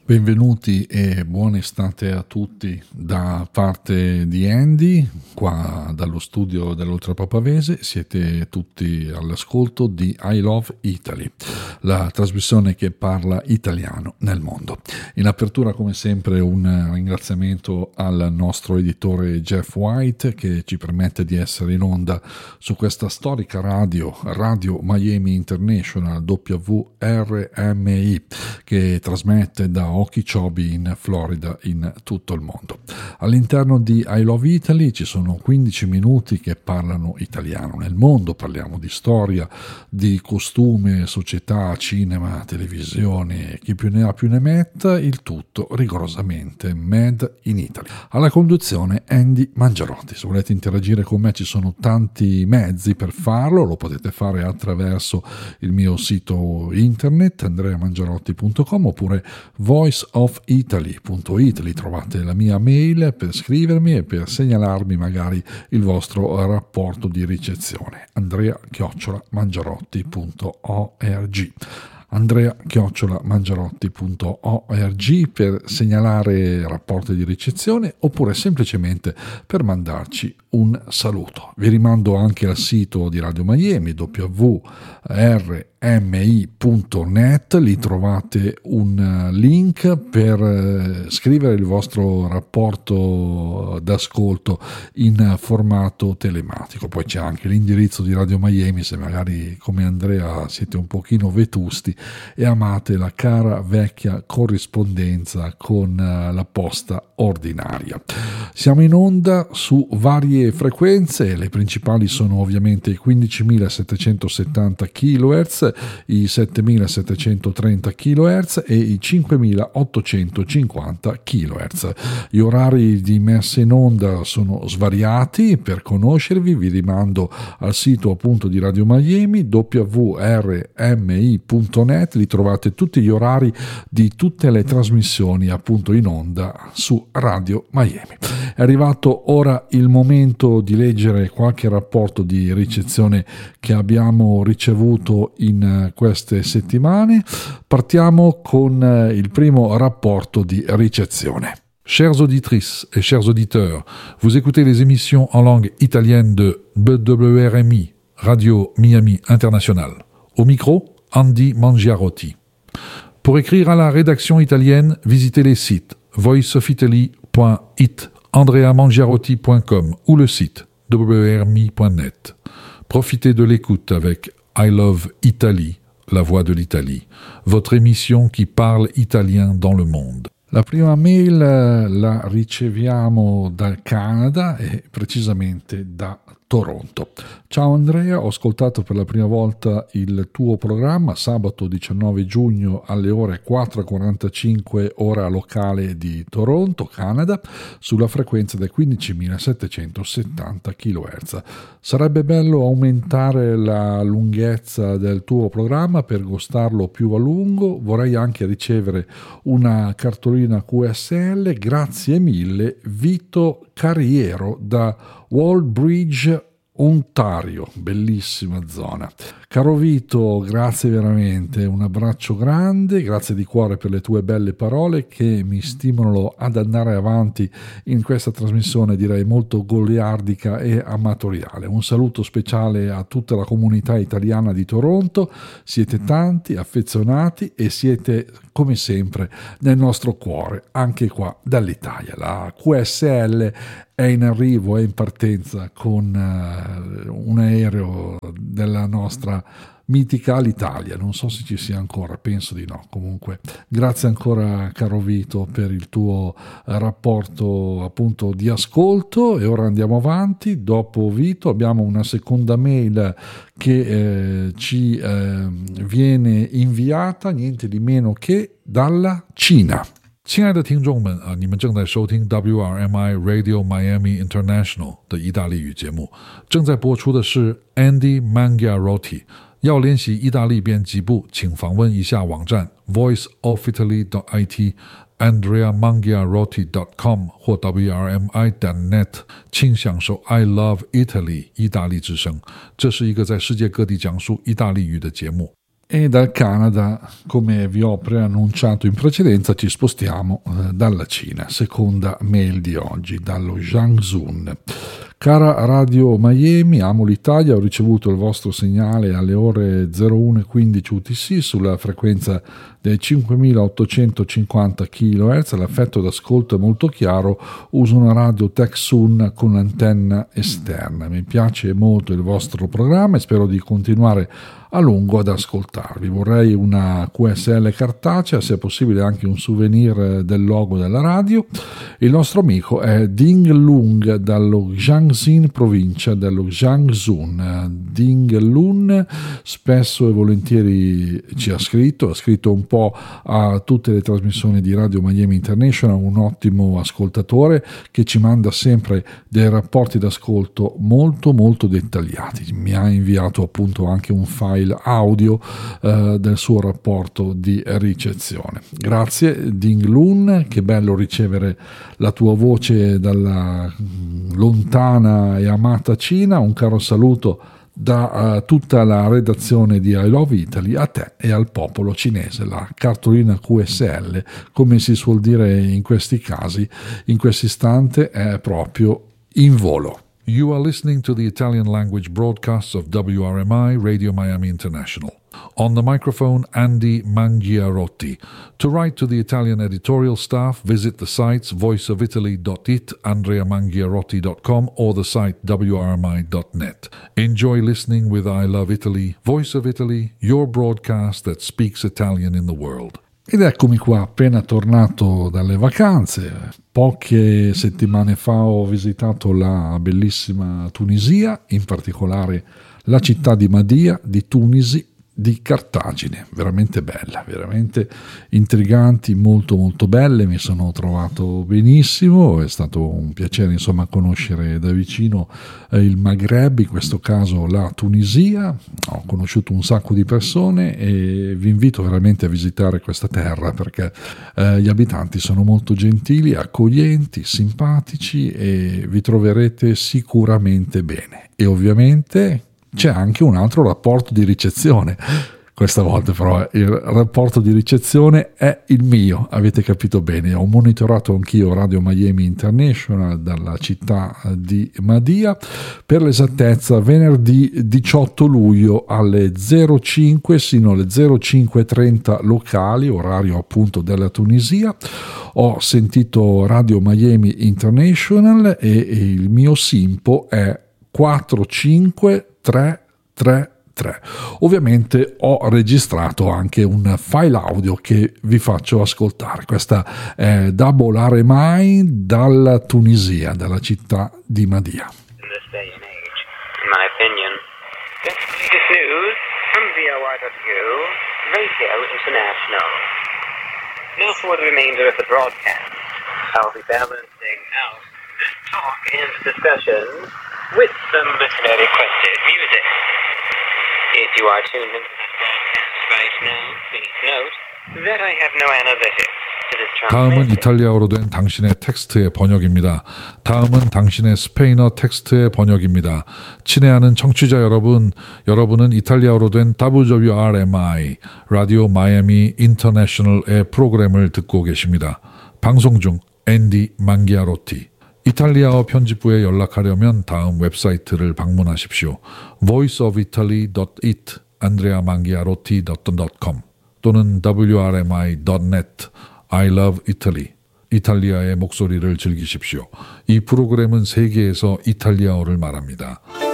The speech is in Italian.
Benvenuti e buona estate a tutti da parte di Andy, qua dallo studio dell'Oltrepò Pavese. Siete tutti all'ascolto di I Love Italy, la trasmissione che parla italiano nel mondo. In apertura, come sempre, un ringraziamento al nostro editore Jeff White, che ci permette di essere in onda su questa storica Radio Miami International, WRMI, che trasmette da Okeechobee in Florida in tutto il mondo. All'interno di I Love Italy ci sono 15 minuti che parlano italiano nel mondo. Parliamo di storia, di costume, società, cinema, televisione, chi più ne ha più ne metta, il tutto rigorosamente made in Italy. Alla conduzione Andy Mangiarotti. Se volete interagire con me ci sono tanti mezzi per farlo, lo potete fare attraverso il mio sito internet andreamangiarotti.com oppure voiceofitaly.it. Lì trovate la mia mail per scrivermi e per segnalarmi magari il vostro rapporto di ricezione. andrea@mangiarotti.org andrea@mangiarotti.org per segnalare rapporti di ricezione oppure semplicemente per mandarci un saluto. Vi rimando anche al sito di Radio Miami, www.rmi.net. Lì trovate un link per scrivere il vostro rapporto d'ascolto in formato telematico. Poi c'è anche l'indirizzo di Radio Miami se magari come Andrea siete un pochino vetusti e amate la cara vecchia corrispondenza con la posta ordinaria. Siamo in onda su varie frequenze, le principali sono ovviamente i 15.770 kHz, i 7.730 kHz e i 5.850 kHz. Gli orari di messa in onda sono svariati. Per conoscervi vi rimando al sito appunto di Radio Miami, wrmi.net. Lì trovate tutti gli orari di tutte le trasmissioni appunto in onda su Radio Miami. È arrivato ora il momento di leggere qualche rapporto di ricezione che abbiamo ricevuto in queste settimane. Partiamo con il primo rapporto di ricezione. Chères auditrices et chers auditeurs, vous écoutez les émissions en langue italienne de WRMI, Radio Miami International. Au micro, Andy Mangiarotti. Pour écrire à la rédaction italienne, visitez les sites voiceofitaly.it, andreamangiarotti.com ou le site wrmi.net. Profitez de l'écoute avec I Love Italy, la voix de l'Italie, votre émission qui parle italien dans le monde. La prima mail la riceviamo dal Canada e precisamente da Toronto. Ciao Andrea, ho ascoltato per la prima volta il tuo programma sabato 19 giugno alle ore 4:45 ora locale di Toronto, Canada, sulla frequenza del 15.770 kHz. Sarebbe bello aumentare la lunghezza del tuo programma per gustarlo più a lungo. Vorrei anche ricevere una cartolina QSL. Grazie mille, Vito Carriero da Wallbridge, Ontario, bellissima zona. Caro Vito, grazie veramente, un abbraccio grande, grazie di cuore per le tue belle parole che mi stimolano ad andare avanti in questa trasmissione, direi molto goliardica e amatoriale. Un saluto speciale a tutta la comunità italiana di Toronto, siete tanti, affezionati e siete come sempre nel nostro cuore, anche qua dall'Italia. La QSL è in arrivo, è in partenza con un aereo della nostra mitica Alitalia. Non so se ci sia ancora, penso di no. Comunque grazie ancora caro Vito per il tuo rapporto appunto di ascolto. E ora andiamo avanti. Dopo Vito abbiamo una seconda mail che ci viene inviata niente di meno che dalla Cina. 亲爱的听众们啊，你们正在收听 WRMI Radio Miami International 的意大利语节目，正在播出的是 Andy Mangiarotti。要练习意大利编辑部，请访问一下网站 voiceofitaly.it、andreamangiarotti.com 或 WRMI.net， 请享受 I Love Italy 意大利之声。这是一个在世界各地讲述意大利语的节目。 E dal Canada, come vi ho preannunciato in precedenza, ci spostiamo dalla Cina. Seconda mail di oggi, dallo Jiangsun. Cara Radio Miami, amo l'Italia, ho ricevuto il vostro segnale alle ore 01:15 UTC sulla frequenza dei 5850 kHz, l'affetto d'ascolto è molto chiaro, uso una radio Tecsun con antenna esterna. Mi piace molto il vostro programma e spero di continuare a lungo ad ascoltarvi. Vorrei una QSL cartacea, se è possibile anche un souvenir del logo della radio. Il nostro amico è Ding Lung dallo Jiangxi, provincia dello Jiangsun. Ding Lung spesso e volentieri ci ha scritto un po' a tutte le trasmissioni di Radio Miami International, un ottimo ascoltatore che ci manda sempre dei rapporti d'ascolto molto molto dettagliati. Mi ha inviato appunto anche un file audio del suo rapporto di ricezione. Grazie Ding Lun, che bello ricevere la tua voce dalla lontana e amata Cina. Un caro saluto da tutta la redazione di I Love Italy a te e al popolo cinese. La cartolina QSL, come si suol dire in questi casi, in questo istante è proprio in volo. You are listening to the Italian language broadcasts of WRMI Radio Miami International. On the microphone, Andy Mangiarotti. To write to the Italian editorial staff, visit the sites voiceofitaly.it, andreamangiarotti.com, or the site wrmi.net. Enjoy listening with I Love Italy, Voice of Italy, your broadcast that speaks Italian in the world. Ed eccomi qua, appena tornato dalle vacanze. Poche settimane fa ho visitato la bellissima Tunisia, in particolare la città di Madia, di Tunisi, di Cartagine. Veramente bella, veramente intriganti, molto molto belle. Mi sono trovato benissimo, è stato un piacere insomma conoscere da vicino il Maghreb, in questo caso la Tunisia. Ho conosciuto un sacco di persone e vi invito veramente a visitare questa terra, perché gli abitanti sono molto gentili, accoglienti, simpatici e vi troverete sicuramente bene. E ovviamente c'è anche un altro rapporto di ricezione. Questa volta però il rapporto di ricezione è il mio, avete capito bene. Ho monitorato anch'io Radio Miami International dalla città di Madia, per l'esattezza venerdì 18 luglio alle 05 sino alle 05:30 locali, orario appunto della Tunisia. Ho sentito Radio Miami International e il mio SINPO è 45333. Ovviamente ho registrato anche un file audio che vi faccio ascoltare. Questa è Double RMI dalla Tunisia, dalla città di Madia. In this day and age, in my opinion. This latest news from VORW, Radio International. Now for the remainder of the broadcast, I'll be balancing out talk and discussion with some listener-requested music. If you are tuned into this broadcast right now, please note that I have no analytics to this 다음은 transmission. 이탈리아어로 된 당신의 텍스트의 번역입니다. 다음은 당신의 스페인어 텍스트의 번역입니다. 친애하는 청취자 여러분, 여러분은 이탈리아어로 된 WRMI, 라디오 마이애미 인터내셔널의 프로그램을 듣고 계십니다. 방송 중 앤디 망기아로티. 이탈리아어 편집부에 연락하려면 다음 웨브사이트를 방문하십시오. voiceofitaly.it, andreamangiarotti.com 또는 wrmi.net, I love Italy, 이탈리아의 목소리를 즐기십시오. 이 프로그램은 세계에서 이탈리아어를 말합니다.